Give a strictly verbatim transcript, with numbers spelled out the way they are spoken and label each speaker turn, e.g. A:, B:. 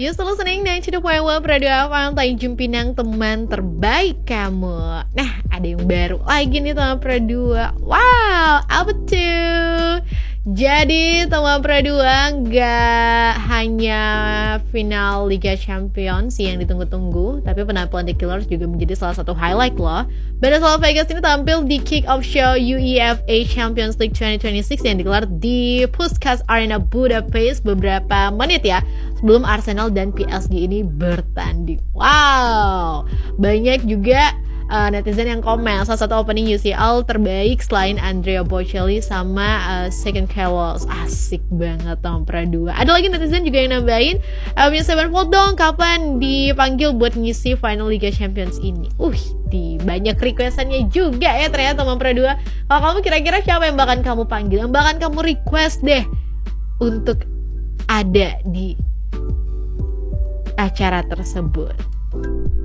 A: You still listening to the point one Pradua Tanjung Pinang, teman terbaik kamu. Nah, ada yang baru lagi nih teman Pradua. Wow, apa tuh? Jadi teman Pradua gak hanya final Liga Champions yang ditunggu-tunggu, tapi penampilan The Killers juga menjadi salah satu highlight loh. Battle Vegas ini tampil di kick-off show UEFA Champions League dua ribu dua puluh enam yang digelar di Puskás Arena Budapest beberapa menit ya sebelum Arsenal dan P S G ini bertanding. Wow, banyak juga uh, netizen yang komen salah satu opening U C L terbaik selain Andrea Bocelli sama uh, Second Carlos. Asik banget Tom Pradua. Ada lagi netizen juga yang nambahin, uh, Miss Sevenfold dong kapan dipanggil buat ngisi final Liga Champions ini. Uh, di banyak requestannya juga ya ternyata Tom Pradua. Kalau kamu kira-kira siapa yang bahkan kamu panggil, yang bahkan kamu request deh untuk ada di acara tersebut?